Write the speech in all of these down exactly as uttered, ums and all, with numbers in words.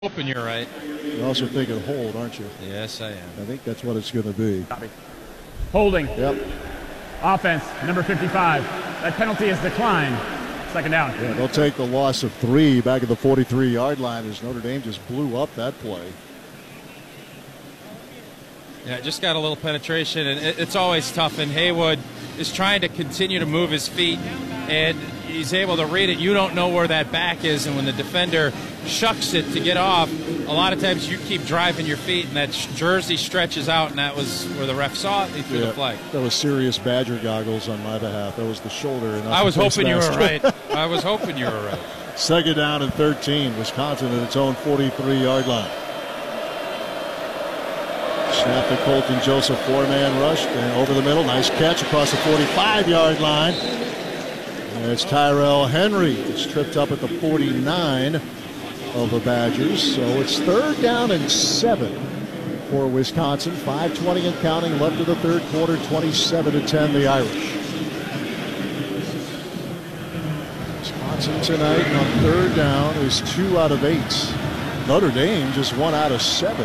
Hoping you're right. You're also thinking hold, aren't you? Yes, I am. I think that's what it's going to be. Holding. Yep. Offense, number fifty-five. That penalty is declined. Second down. Yeah, they'll take the loss of three back at the forty-three yard line as Notre Dame just blew up that play. Yeah, just got a little penetration, and it's always tough. And Haywood is trying to continue to move his feet, and he's able to read it. You don't know where that back is, and when the defender shucks it to get off, a lot of times you keep driving your feet, and that jersey stretches out, and that was where the ref saw it. He threw yeah, the flag. That was serious Badger goggles on my behalf. That was the shoulder. And I was hoping you were mask. right. I was hoping you were right. Second down and thirteen. Wisconsin at its own forty-three yard line. Snap to Colton Joseph, four-man rush, and over the middle. Nice catch across the forty-five yard line. And it's Tyrell Henry. It's tripped up at the forty-nine of the Badgers. So it's third down and seven for Wisconsin. five twenty and counting left in the third quarter. twenty-seven to ten the Irish. Wisconsin tonight on third down is two out of eight. Notre Dame just one out of seven.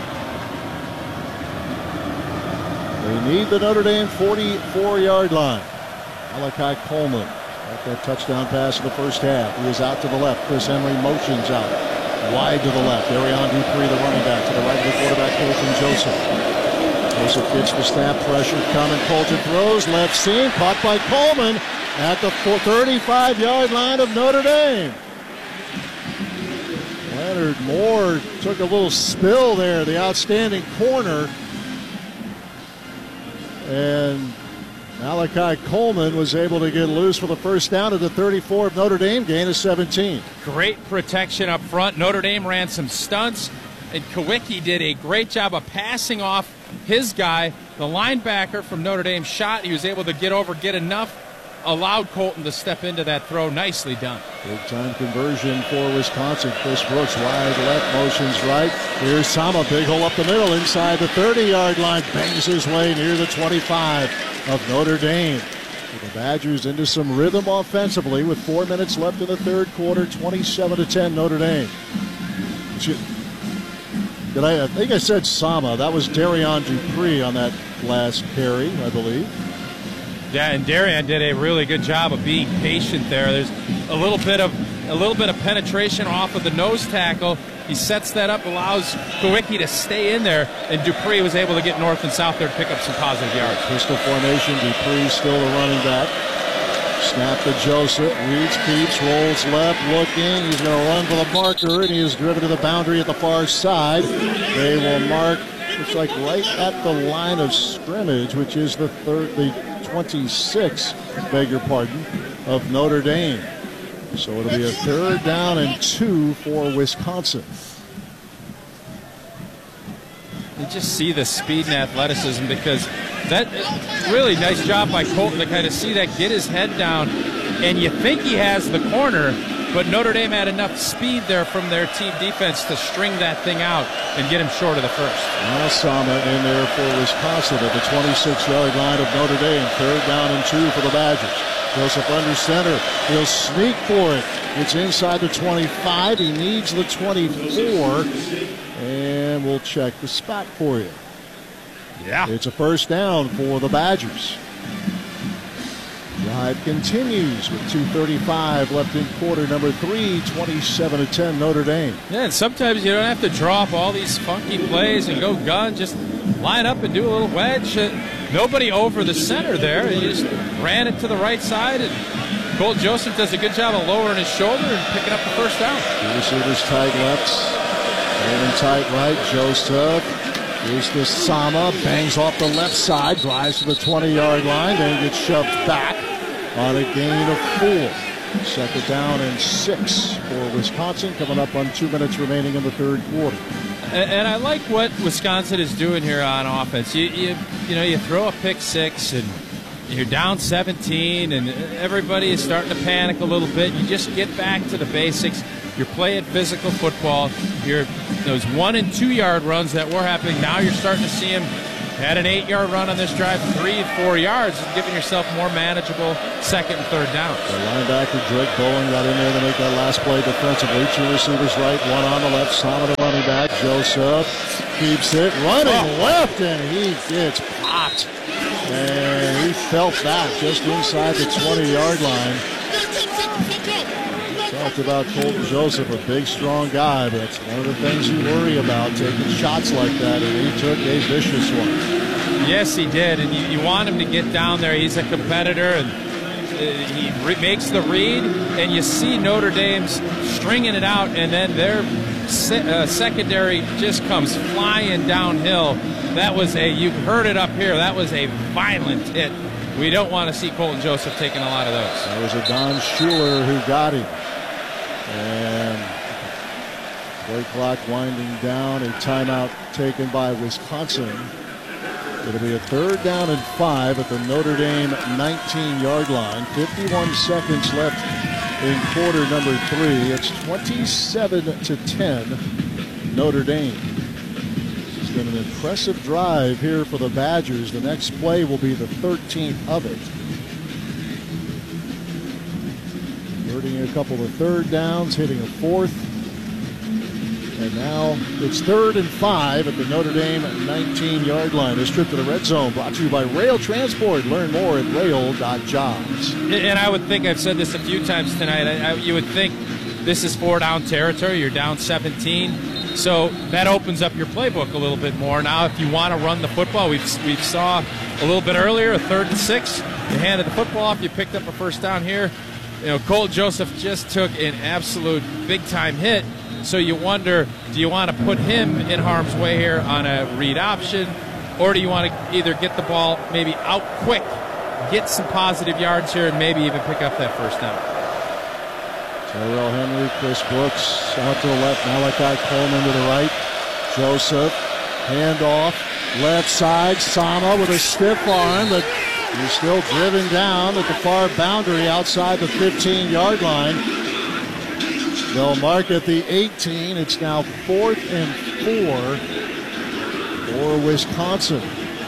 They need the Notre Dame forty-four yard line. Malachi Coleman got that touchdown pass in the first half. He is out to the left. Chris Henry motions out wide to the left. Darian Dupree, the running back, to the right of the quarterback, Colton Joseph. Joseph gets the snap, pressure coming. Colton throws, left seam, caught by Coleman at the thirty-five yard line of Notre Dame. Leonard Moore took a little spill there, the outstanding corner. And Malachi Coleman was able to get loose for the first down at the thirty-four of Notre Dame, gain of seventeen. Great protection up front. Notre Dame ran some stunts, and Kawicki did a great job of passing off his guy. The linebacker from Notre Dame shot. He was able to get over, get enough, allowed Colton to step into that throw. Nicely done. Big time conversion for Wisconsin. Chris Brooks wide left, motions right. Here's Sama, big hole up the middle inside the thirty yard line. Bangs his way near the twenty-five of Notre Dame. The Badgers into some rhythm offensively with four minutes left in the third quarter. twenty-seven to ten Notre Dame. Did I, I think I said Sama. That was Darian Dupree on that last carry, I believe. Yeah, and Darian did a really good job of being patient there. There's a little bit of a little bit of penetration off of the nose tackle. He sets that up, allows Kawicki to stay in there, and Dupree was able to get north and south there to pick up some positive yards. Pistol formation, Dupree still the running back. Snap to Joseph, reads, keeps, rolls left, looking. He's going to run for the marker, and he is driven to the boundary at the far side. They will mark, looks like right at the line of scrimmage, which is the third, the twenty-six, beg your pardon, of Notre Dame. So it'll be a third down and two for Wisconsin. You just see the speed and athleticism, because that really nice job by Colton to kind of see that, get his head down, and you think he has the corner, but Notre Dame had enough speed there from their team defense to string that thing out and get him short of the first. Now Sama in there for Wisconsin at the twenty-six yard line of Notre Dame. Third down and two for the Badgers. Joseph under center. He'll sneak for it. It's inside the twenty-five. He needs the twenty-four. And we'll check the spot for you. Yeah. It's a first down for the Badgers. Drive continues with two thirty-five left in quarter number three. twenty-seven to ten Notre Dame. Yeah, and sometimes you don't have to draw up all these funky plays and go gun. Just line up and do a little wedge. Nobody over the center there. He just ran it to the right side, and Colt Joseph does a good job of lowering his shoulder and picking up the first down. The receivers tight left, and tight right. Joseph. Here's the Sama, bangs off the left side, drives to the twenty yard line, then gets shoved back on a gain of four. Second down and six for Wisconsin, coming up on two minutes remaining in the third quarter. And, and I like what Wisconsin is doing here on offense. You, you, you know, you throw a pick six, and you're down seventeen, and everybody is starting to panic a little bit. You just get back to the basics. You're playing physical football. You're those one and two yard runs that were happening. Now you're starting to see them Had an eight-yard run on this drive, three, four yards, giving yourself more manageable second and third downs. The linebacker, Drake Bowen, got in there to make that last play defensively. Two receivers right, one on the left. Sama, the running back. Joseph keeps it running oh. left, and he gets popped. And he felt that just inside the twenty-yard line. Talked about Colton Joseph, a big, strong guy, but it's one of the things you worry about, taking shots like that, and he took a vicious one. Yes, he did, and you, you want him to get down there. He's a competitor, and uh, he re- makes the read, and you see Notre Dame's stringing it out, and then their se- uh, secondary just comes flying downhill. That was a, you heard it up here, that was a violent hit. We don't want to see Colton Joseph taking a lot of those. That was a Don Schuler who got him. And play clock winding down. A timeout taken by Wisconsin. It'll be a third down and five at the Notre Dame nineteen-yard line. fifty-one seconds left in quarter number three. It's twenty-seven to ten Notre Dame. It's been an impressive drive here for the Badgers. The next play will be the thirteenth of it. Converting a couple of third downs, hitting a fourth. And now it's third and five at the Notre Dame nineteen-yard line. This trip to the red zone brought to you by Rail Transport. Learn more at rail dot jobs. And I would think, I've said this a few times tonight, I, I, you would think this is four-down territory. You're down seventeen. So that opens up your playbook a little bit more. Now, if you want to run the football, we've, we've saw a little bit earlier, a third and six. You handed the football off. You picked up a first down here. You know, Colton Joseph just took an absolute big-time hit. So you wonder, do you want to put him in harm's way here on a read option, or do you want to either get the ball maybe out quick, get some positive yards here, and maybe even pick up that first down? Tyrell Henry, Chris Brooks out to the left, Malachi Coleman to the right. Joseph, handoff, left side, Sama with a stiff arm, but he's still driven down at the far boundary outside the fifteen-yard line. They'll mark at the eighteen. It's now fourth and four for Wisconsin.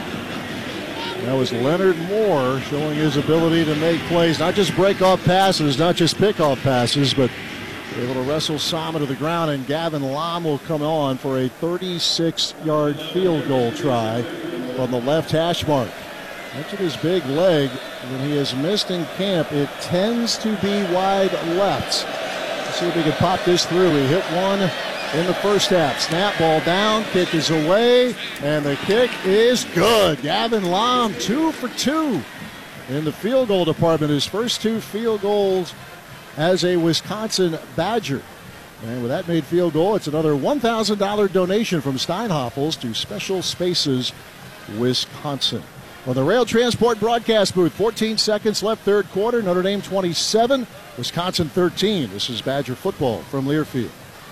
That was Leonard Moore showing his ability to make plays, not just break off passes, not just pick off passes, but able to wrestle Sama to the ground, and Gavin Lom will come on for a thirty-six-yard field goal try from the left hash mark. Much of his big leg, when he is missed in camp, it tends to be wide left. Let's see if we can pop this through. He hit one in the first half. Snap, ball down, kick is away, and the kick is good. Gavin Lom, two for two in the field goal department. His first two field goals as a Wisconsin Badger. And with that made field goal, it's another one thousand dollars donation from Steinhoffels to Special Spaces Wisconsin. On the Rail Transport broadcast booth, fourteen seconds left, third quarter. Notre Dame twenty-seven, Wisconsin thirteen. This is Badger football from Learfield.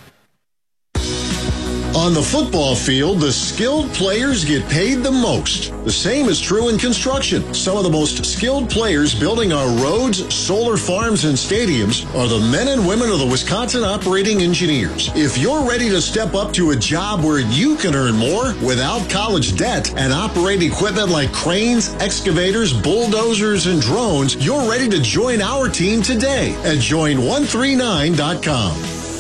On the football field, the skilled players get paid the most. The same is true in construction. Some of the most skilled players building our roads, solar farms, and stadiums are the men and women of the Wisconsin Operating Engineers. If you're ready to step up to a job where you can earn more without college debt and operate equipment like cranes, excavators, bulldozers, and drones, you're ready to join our team today at join one three nine dot com.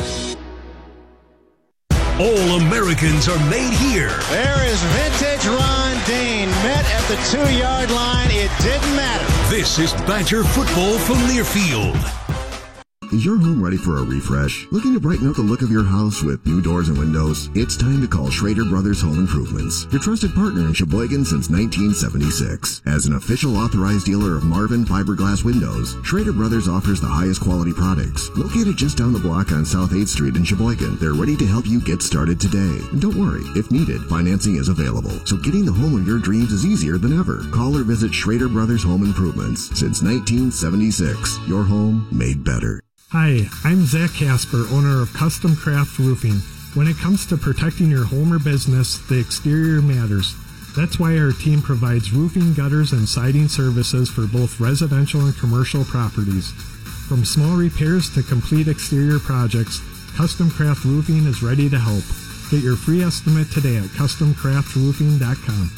All Americans are made here. There is vintage Ron Dean. Met at the two-yard line. It didn't matter. This is Badger football from Learfield. Is your home ready for a refresh? Looking to brighten up the look of your house with new doors and windows? It's time to call Schrader Brothers Home Improvements, your trusted partner in Sheboygan since nineteen seventy-six. As an official authorized dealer of Marvin fiberglass windows, Schrader Brothers offers the highest quality products. Located just down the block on South eighth Street in Sheboygan, they're ready to help you get started today. And don't worry, if needed, financing is available. So getting the home of your dreams is easier than ever. Call or visit Schrader Brothers Home Improvements. Since nineteen seventy-six, your home made better. Hi, I'm Zach Casper, owner of Custom Craft Roofing. When it comes to protecting your home or business, the exterior matters. That's why our team provides roofing, gutters, and siding services for both residential and commercial properties. From small repairs to complete exterior projects, Custom Craft Roofing is ready to help. Get your free estimate today at custom craft roofing dot com.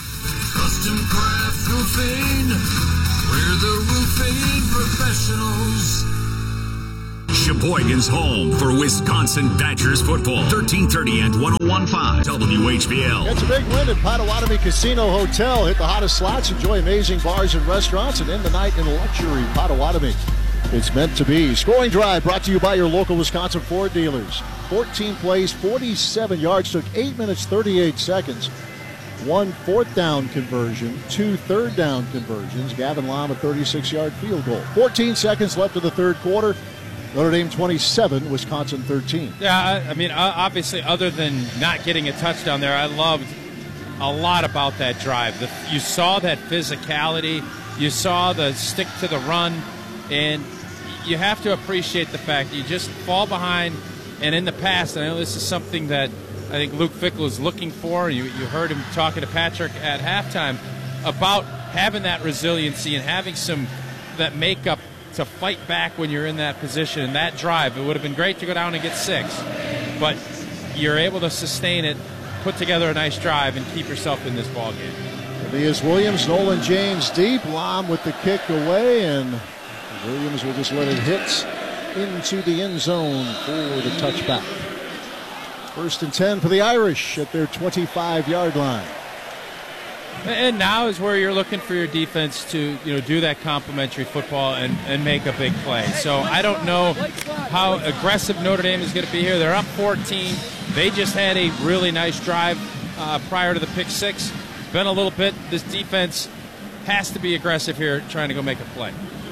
Custom Craft Roofing. We're the roofing professionals. Sheboygan's home for Wisconsin Badgers football. thirteen thirty and one oh one point five W H B L. It's a big win at Potawatomi Casino Hotel. Hit the hottest slots, enjoy amazing bars and restaurants, and end the night in luxury. Potawatomi, it's meant to be. Scoring Drive brought to you by your local Wisconsin Ford dealers. fourteen plays, forty-seven yards, took eight minutes, thirty-eight seconds. One fourth down conversion, two third down conversions. Gavin Lom, a thirty-six-yard field goal. fourteen seconds left of the third quarter. Notre Dame twenty-seven, Wisconsin thirteen. Yeah, I mean, obviously, other than not getting a touchdown there, I loved a lot about that drive. The, you saw that physicality. You saw the stick to the run. And you have to appreciate the fact that you just fall behind. And in the past, I know this is something that I think Luke Fickell is looking for. You, you heard him talking to Patrick at halftime about having that resiliency and having some that makeup to fight back when you're in that position. And that drive, it would have been great to go down and get six, but you're able to sustain it, put together a nice drive, and keep yourself in this ballgame. Tobias Williams, Nolan James deep, Lom with the kick away, and Williams will just let it hit into the end zone for the touchback. First and ten for the Irish at their twenty-five-yard line. And now is where you're looking for your defense to, you know, do that complimentary football and, and make a big play. So I don't know how aggressive Notre Dame is going to be here. They're up fourteen. They just had a really nice drive uh, prior to the pick six. Been a little bit. This defense has to be aggressive here, trying to go make a play.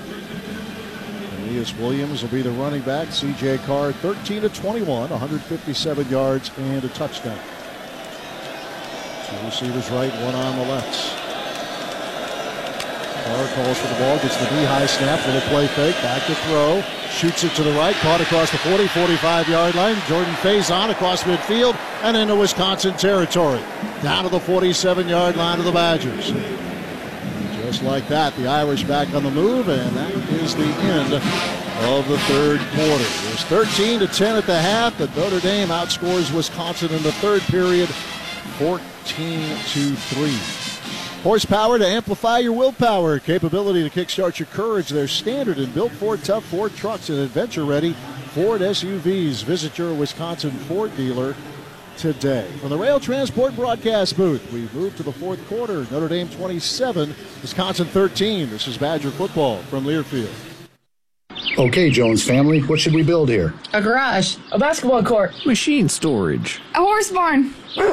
Elias Williams will be the running back. C J Carr, thirteen to twenty-one, one hundred fifty-seven yards and a touchdown. Two receivers right, one on the left. Carr calls for the ball, gets the knee-high snap, little play fake, back to throw, shoots it to the right, caught across the forty, forty-five-yard line. Jordan Faison across midfield and into Wisconsin territory. Down to the forty-seven-yard line of the Badgers. Just like that, the Irish back on the move, and that is the end of the third quarter. It was thirteen to ten at the half, but Notre Dame outscores Wisconsin in the third period, fourteen to three. Horsepower to amplify your willpower. Capability to kickstart your courage. They're standard and built Ford tough Ford trucks and adventure-ready Ford S U Vs. Visit your Wisconsin Ford dealer today. From the Rail Transport broadcast booth, we move to the fourth quarter. Notre Dame twenty-seven, Wisconsin thirteen. This is Badger football from Learfield. Okay, Jones family, what should we build here? A garage, a basketball court, machine storage, a horse barn.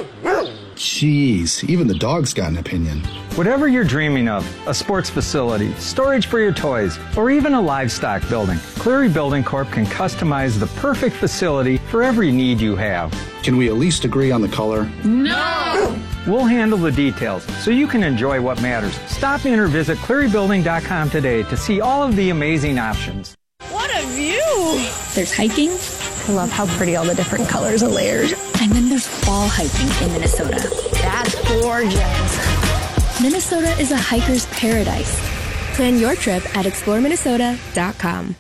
Jeez, even the dog's got an opinion. Whatever you're dreaming of, a sports facility, storage for your toys, or even a livestock building, Cleary Building Corp can customize the perfect facility for every need you have. Can we at least agree on the color? No! We'll handle the details so you can enjoy what matters. Stop in or visit cleary building dot com today to see all of the amazing options. What a view! There's hiking. I love how pretty all the different colors are layered. And then there's fall hiking in Minnesota. That's gorgeous. Minnesota is a hiker's paradise. Plan your trip at explore minnesota dot com.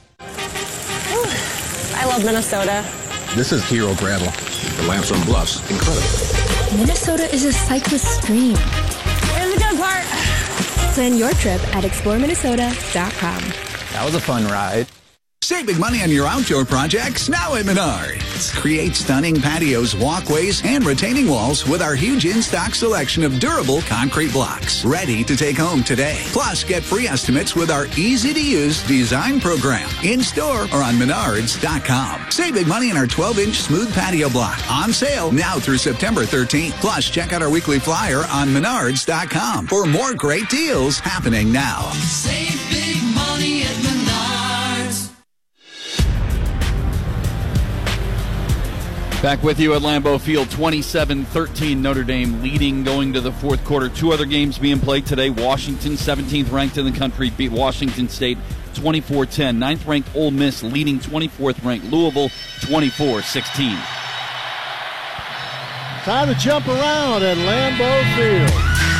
I love Minnesota. This is Hero Gravel. The lamps on bluffs, incredible. Minnesota is a cyclist dream. Here's the good part. Plan your trip at explore minnesota dot com. That was a fun ride. Save big money on your outdoor projects now at Menards. Create stunning patios, walkways, and retaining walls with our huge in-stock selection of durable concrete blocks. Ready to take home today. Plus, get free estimates with our easy-to-use design program. In-store or on menards dot com. Save big money on our twelve-inch smooth patio block. On sale now through September thirteenth. Plus, check out our weekly flyer on menards dot com for more great deals happening now. Save big money at Menards. Back with you at Lambeau Field, twenty-seven thirteen Notre Dame leading going to the fourth quarter. Two other games being played today. Washington, seventeenth ranked in the country, beat Washington State twenty-four ten. ninth ranked Ole Miss leading twenty-fourth ranked Louisville twenty-four sixteen. Time to jump around at Lambeau Field.